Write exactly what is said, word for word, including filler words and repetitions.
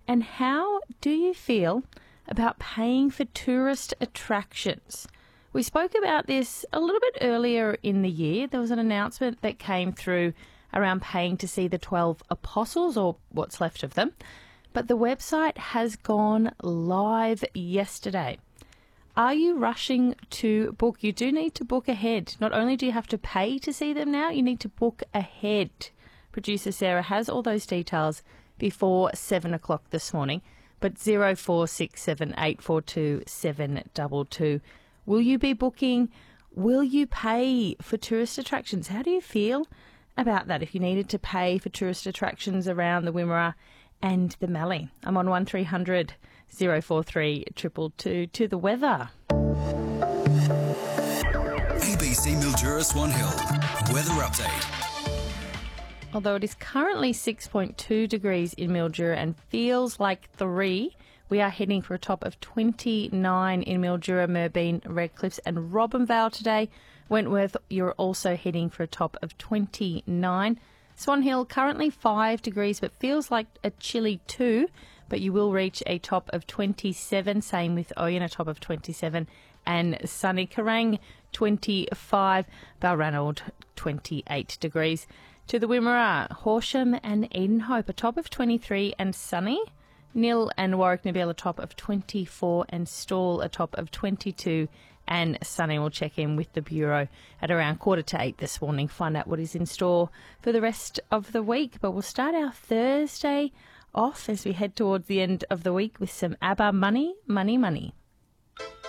And how do you feel about paying for tourist attractions? We spoke about this a little bit earlier in the year. There was an announcement that came through around paying to see the twelve apostles, or what's left of them. But the website has gone live yesterday. Are you rushing to book? You do need to book ahead. Not only do you have to pay to see them now, you need to book ahead. Producer Sarah has all those details before seven o'clock this morning. But zero four six seven eight four two seven two two. Will you be booking? Will you pay for tourist attractions? How do you feel about that if you needed to pay for tourist attractions around the Wimmera and the Mallee? I'm on one three hundred zero four three two two two. To the weather. A B C Mildura Swan Hill weather update. Although it is currently six point two degrees in Mildura and feels like three, we are heading for a top of twenty-nine in Mildura, Merbein, Redcliffs and Robinvale today. Wentworth, you're also heading for a top of twenty-nine. Swan Hill, currently five degrees, but feels like a chilly two, but you will reach a top of twenty-seven. Same with Oyen, a top of twenty-seven. And sunny. Kerrang, twenty-five. Balranald, twenty-eight degrees. To the Wimmera, Horsham and Edenhope, a top of twenty-three and sunny. Nil and Warwick Nabil, a top of twenty-four, and Stawell, a top of twenty-two and sunny. We'll check in with the Bureau at around quarter to eight this morning, find out what is in store for the rest of the week. But we'll start our Thursday off as we head towards the end of the week with some ABBA Money, Money, Money.